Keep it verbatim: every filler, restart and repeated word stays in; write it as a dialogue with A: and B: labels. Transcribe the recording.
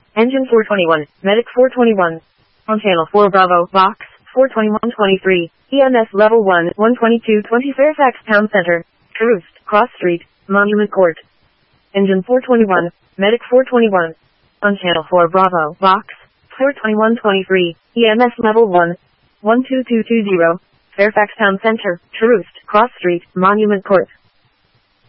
A: Engine four twenty-one, Medic four twenty-one. On Channel four Bravo, Box four twenty-one twenty-three, E M S Level one, one twenty-two twenty Fairfax Town Center, Troost, Cross Street, Monument Court. Engine four twenty-one, Medic four twenty-one. On Channel four Bravo, Box four twenty-one twenty-three, E M S Level one, one two two two zero, Fairfax Town Center, Troost, Cross Street, Monument Court.